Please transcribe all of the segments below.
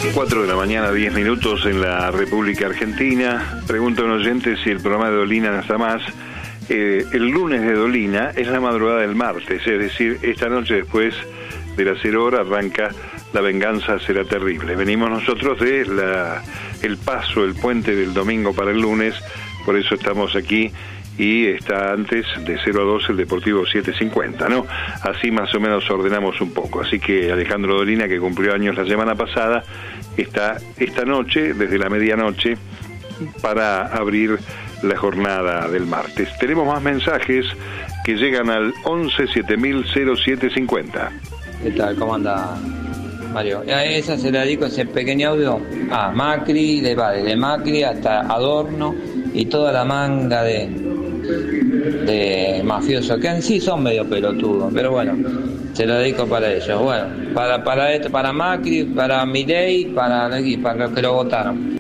4 de la mañana, 10 minutos en la República Argentina. Pregunta un oyente si el programa de Dolina no está más. El lunes de Dolina es la madrugada del martes, es decir, esta noche después de las 0 horas arranca La Venganza Será Terrible. Venimos nosotros de el paso, el puente del domingo para el lunes, por eso estamos aquí. Y está antes de 0 a 2 el Deportivo 750, ¿no? Así más o menos ordenamos un poco. Así que Alejandro Dolina, que cumplió años la semana pasada, está esta noche, desde la medianoche, para abrir la jornada del martes. Tenemos más mensajes que llegan al 11 7000 0750. ¿Qué tal? ¿Cómo anda, Mario? A esa se la dedico, ese pequeño audio a Macri, de Macri hasta Adorno y toda la manga de mafiosos, que en sí son medio pelotudos, pero bueno, se lo dedico para ellos. Bueno, para Macri, para Milei, para los que lo votaron.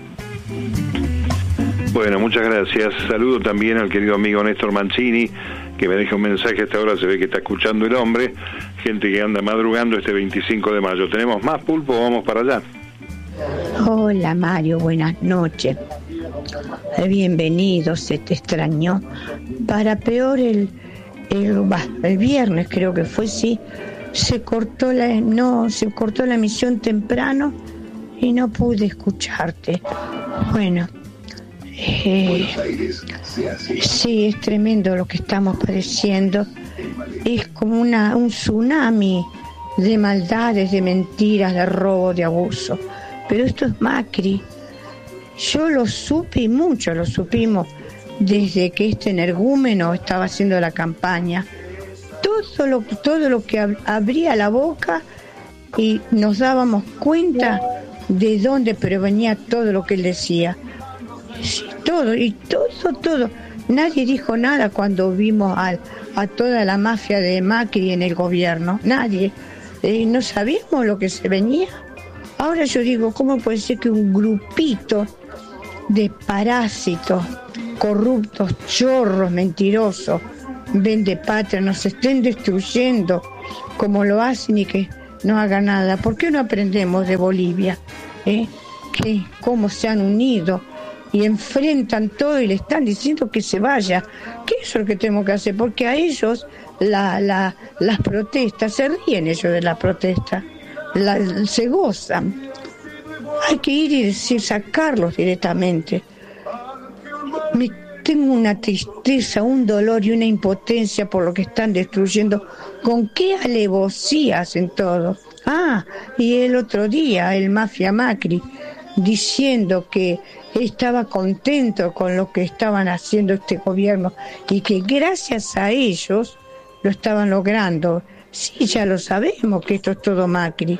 Bueno, muchas gracias. Saludo también al querido amigo Néstor Mancini, que me deja un mensaje hasta ahora, se ve que está escuchando el hombre. Gente que anda madrugando este 25 de mayo. ¿Tenemos más, Pulpo? Vamos para allá. Hola, Mario, buenas noches. Bienvenido, se te extrañó. Para peor el viernes creo que fue, sí, se cortó la emisión temprano y no pude escucharte. Bueno, sí, es tremendo lo que estamos padeciendo. Es como un tsunami de maldades, de mentiras, de robo, de abuso. Pero esto es Macri. Yo lo supe, y mucho lo supimos, desde que este energúmeno estaba haciendo la campaña. Todo lo que abría la boca y nos dábamos cuenta de dónde provenía todo lo que él decía. Sí, todo. Nadie dijo nada cuando vimos a toda la mafia de Macri en el gobierno. Nadie. No sabíamos lo que se venía. Ahora yo digo, ¿cómo puede ser que un grupito de parásitos, corruptos, chorros, mentirosos, vendepatria, nos estén destruyendo como lo hacen y que no hagan nada? ¿Por qué no aprendemos de Bolivia? ¿Cómo se han unido y enfrentan todo y le están diciendo que se vaya? ¿Qué es lo que tenemos que hacer? Porque a ellos las protestas, se ríen ellos de las protestas, se gozan. Hay que ir y decir, sacarlos directamente. Tengo una tristeza, un dolor y una impotencia por lo que están destruyendo. ¿Con qué alevosía hacen todo? Y el otro día, el mafia Macri, diciendo que estaba contento con lo que estaban haciendo este gobierno y que gracias a ellos lo estaban logrando. Sí, ya lo sabemos que esto es todo Macri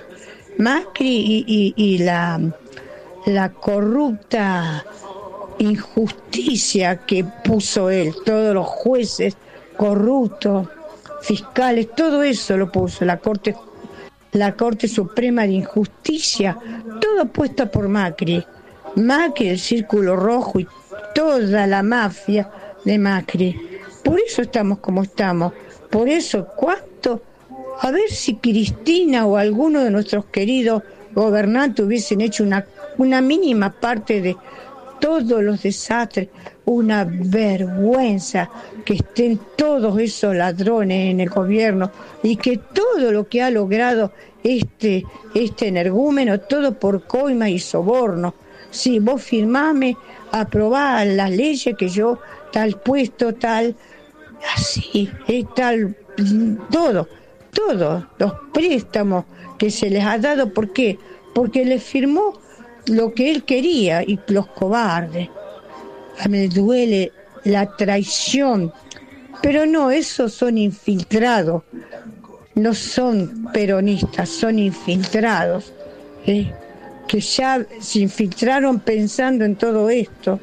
y la corrupta injusticia que puso él, todos los jueces corruptos, fiscales, todo eso lo puso la Corte Suprema de Injusticia, todo puesta por Macri, el Círculo Rojo y toda la mafia de Macri. Por eso estamos como estamos, por eso a ver si Cristina o alguno de nuestros queridos gobernantes hubiesen hecho una mínima parte de todos los desastres. Una vergüenza que estén todos esos ladrones en el gobierno y que todo lo que ha logrado este energúmeno, todo por coima y soborno. Si vos firmame, aprobá las leyes que yo, tal puesto, tal, así, tal, todos los préstamos que se les ha dado. ¿Por qué? Porque les firmó lo que él quería, y los cobardes. Me duele la traición, pero no, esos son infiltrados, no son peronistas, son infiltrados, que ya se infiltraron pensando en todo esto.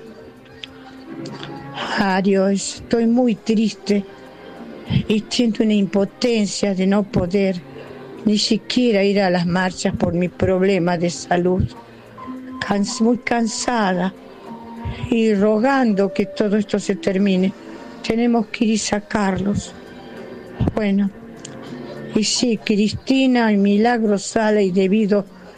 Dios, estoy muy triste y siento una impotencia de no poder ni siquiera ir a las marchas por mi problema de salud. Muy cansada y rogando que todo esto se termine. Tenemos que ir y sacarlos. Bueno, y sí, Cristina y Milagro Sala y debido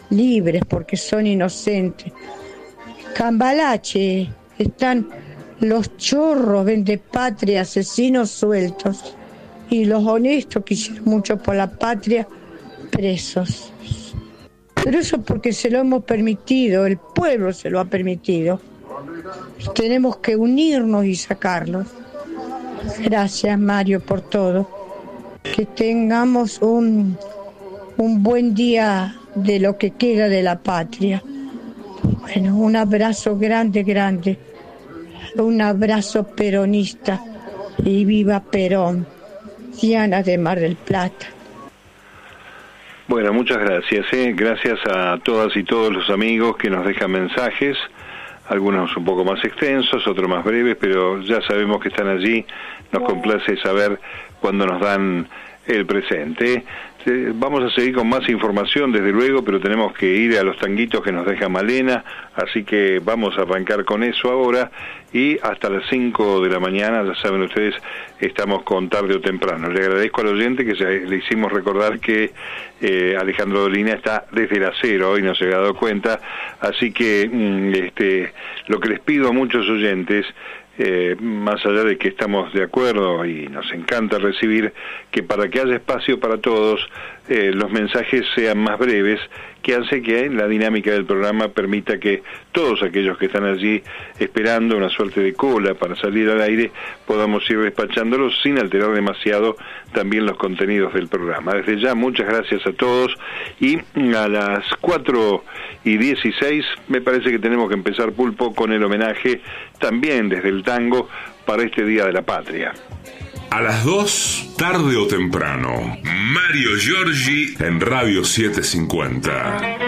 libres porque son inocentes. Cambalache, están los chorros, vendepatria, asesinos sueltos, y los honestos que hicieron mucho por la patria, presos. Pero eso porque se lo hemos permitido, el pueblo se lo ha permitido. Tenemos que unirnos y sacarlos. Gracias, Mario, por todo. Que tengamos un buen día de lo que queda de la patria. Bueno, un abrazo grande, grande. Un abrazo peronista. Y viva Perón. Diana de Mar del Plata. Bueno, muchas gracias. Gracias a todas y todos los amigos que nos dejan mensajes, algunos un poco más extensos, otros más breves, pero ya sabemos que están allí. Nos complace saber cuando nos dan el presente. Vamos a seguir con más información, desde luego, pero tenemos que ir a los tanguitos que nos deja Malena, así que vamos a arrancar con eso ahora, y hasta las 5 de la mañana, ya saben ustedes, estamos con Tarde o Temprano. Le agradezco al oyente que le hicimos recordar que Alejandro Dolina está desde las 0, hoy no se había dado cuenta, así que lo que les pido a muchos oyentes, más allá de que estamos de acuerdo y nos encanta recibir, que para que haya espacio para todos, los mensajes sean más breves, que hace que la dinámica del programa permita que todos aquellos que están allí esperando una suerte de cola para salir al aire, podamos ir despachándolos sin alterar demasiado también los contenidos del programa. Desde ya, muchas gracias a todos, y a las 4:16 me parece que tenemos que empezar, Pulpo, con el homenaje también desde el tango para este Día de la Patria. A las 2, Tarde o Temprano, Mario Giorgi en Radio 750.